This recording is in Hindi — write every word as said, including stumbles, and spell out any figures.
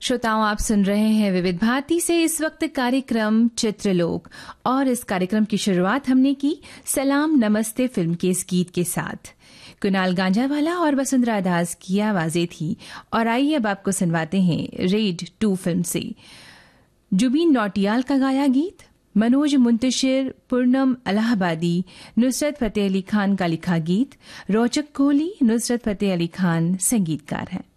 श्रोताओं, आप सुन रहे हैं विविध भारती से इस वक्त कार्यक्रम चित्रलोक, और इस कार्यक्रम की शुरुआत हमने की सलाम नमस्ते फिल्म के इस गीत के साथ। कुणाल गांजावाला और वसुंधरा दास की आवाजें थी। और आइए अब आपको सुनवाते हैं रेड टू फिल्म से जुबीन नौटियाल का गाया गीत, मनोज मुंतशिर, पूर्णम अलाहाबादी, नुसरत फतेह अली खान का लिखा गीत। रोचक कोहली, नुसरत फतेह अली खान संगीतकार हैं।